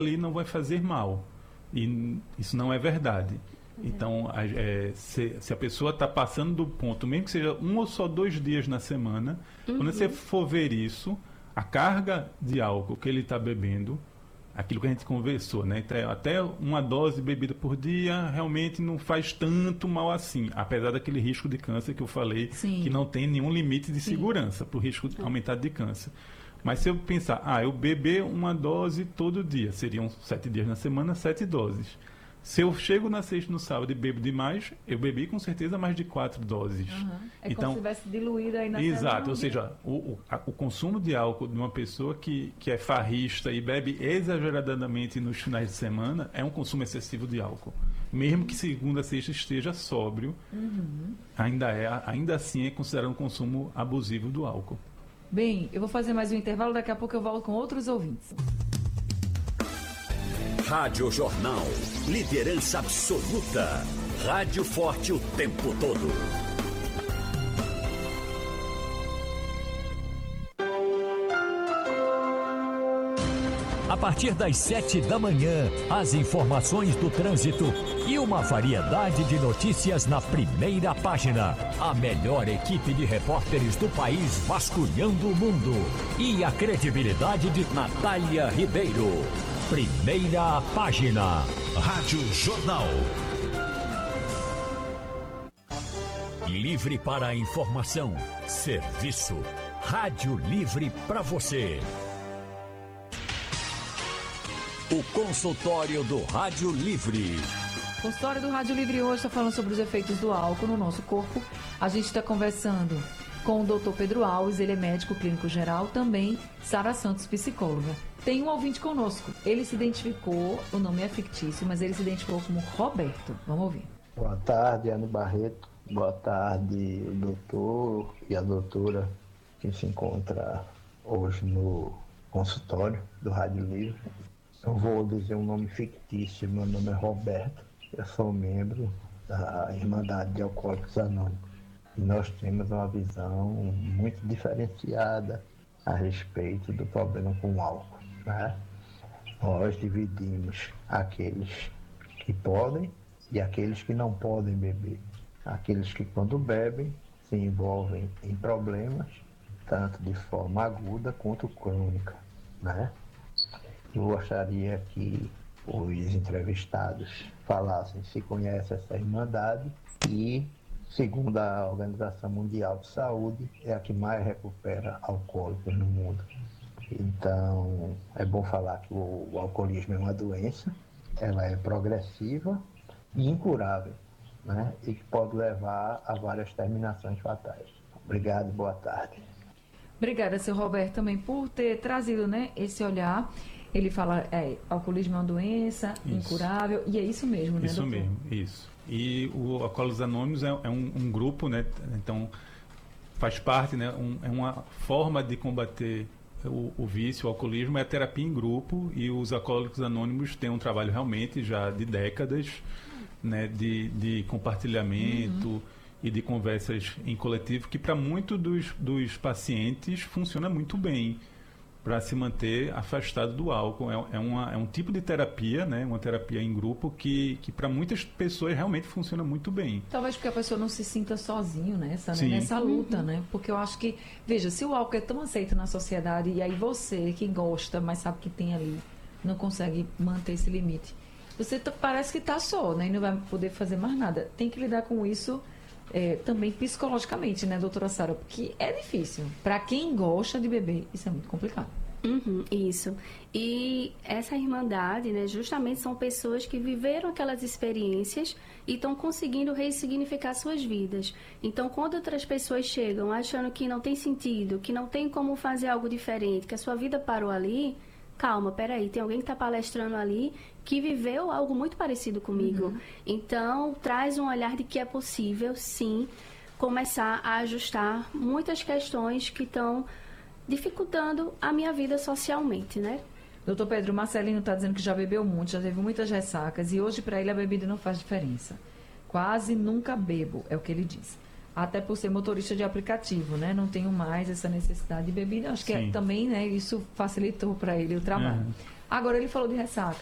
ali não vai fazer mal. E isso não é verdade. Então, se a pessoa está passando do ponto, mesmo que seja 1 ou só 2 dias na semana, quando você for ver isso, a carga de álcool que ele está bebendo, aquilo que a gente conversou, né? Até uma dose bebida por dia realmente não faz tanto mal assim, apesar daquele risco de câncer que eu falei, que não tem nenhum limite de segurança para o risco aumentado de câncer. Mas se eu pensar, eu beber uma dose todo dia, seriam 7 dias na semana, 7 doses. Se eu chego na sexta no sábado e bebo demais, eu bebi com certeza mais de 4 doses. É como se tivesse diluído aí na semana. Exato, ou seja, o consumo de álcool de uma pessoa que é farrista e bebe exageradamente nos finais de semana é um consumo excessivo de álcool. Mesmo que segunda a sexta esteja sóbrio, ainda assim é considerado um consumo abusivo do álcool. Bem, eu vou fazer mais um intervalo, daqui a pouco eu volto com outros ouvintes. Rádio Jornal, liderança absoluta. Rádio forte o tempo todo. A partir das 7 da manhã, as informações do trânsito e uma variedade de notícias na primeira página. A melhor equipe de repórteres do país vasculhando o mundo. E a credibilidade de Natália Ribeiro. Primeira página. Rádio Jornal. Livre para a informação. Serviço. Rádio Livre para você. O consultório do Rádio Livre. O consultório do Rádio Livre hoje está falando sobre os efeitos do álcool no nosso corpo. A gente está conversando com o Dr. Pedro Alves, ele é médico clínico geral, também Sara Santos, psicóloga. Tem um ouvinte conosco. Ele se identificou, o nome é fictício, mas ele se identificou como Roberto. Vamos ouvir. Boa tarde, Ana Barreto. Boa tarde, o doutor e a doutora que se encontra hoje no consultório do Rádio Livre. Eu vou dizer um nome fictício. Meu nome é Roberto. Eu sou membro da Irmandade de Alcoólicos Anônimos. E nós temos uma visão muito diferenciada a respeito do problema com o álcool, né? Nós dividimos aqueles que podem e aqueles que não podem beber. Aqueles que, quando bebem, se envolvem em problemas, tanto de forma aguda quanto crônica, né? Eu gostaria que os entrevistados falassem se conhecem essa irmandade e, segundo a Organização Mundial de Saúde, é a que mais recupera alcoólicos no mundo. Então, é bom falar que o alcoolismo é uma doença, ela é progressiva e incurável, né? E que pode levar a várias terminações fatais. Obrigado, boa tarde. Obrigada, seu Roberto, também por ter trazido, né, esse olhar. Ele fala, alcoolismo é uma doença incurável, e é isso mesmo, né, Isso doutor? mesmo, isso. E o Alcoólicos Anônimos é um grupo, né, então faz parte, né, é uma forma de combater o vício, o alcoolismo, é a terapia em grupo, e os Alcoólicos Anônimos têm um trabalho realmente já de décadas, né, de compartilhamento e de conversas em coletivo, que para muitos dos pacientes funciona muito bem para se manter afastado do álcool. É um tipo de terapia, né, uma terapia em grupo que para muitas pessoas realmente funciona muito bem. Talvez porque a pessoa não se sinta sozinho nessa luta, né? Porque eu acho que, veja, se o álcool é tão aceito na sociedade e aí você que gosta, mas sabe que tem ali, não consegue manter esse limite, você parece que está só, né? E não vai poder fazer mais nada. Tem que lidar com isso também psicologicamente, né, doutora Sara? Porque é difícil. Para quem gosta de beber, isso é muito complicado. Isso. E essa irmandade, né, justamente são pessoas que viveram aquelas experiências e estão conseguindo ressignificar suas vidas. Então, quando outras pessoas chegam achando que não tem sentido, que não tem como fazer algo diferente, que a sua vida parou ali, calma, peraí, tem alguém que está palestrando ali que viveu algo muito parecido comigo. Então, traz um olhar de que é possível, sim, começar a ajustar muitas questões que estão dificultando a minha vida socialmente, né? Doutor Pedro, o Marcelino está dizendo que já bebeu muito, já teve muitas ressacas e hoje para ele a bebida não faz diferença. Quase nunca bebo, é o que ele diz. Até por ser motorista de aplicativo, né? Não tenho mais essa necessidade de bebida. Acho que também, né, isso facilitou para ele o trabalho. Agora ele falou de ressaca.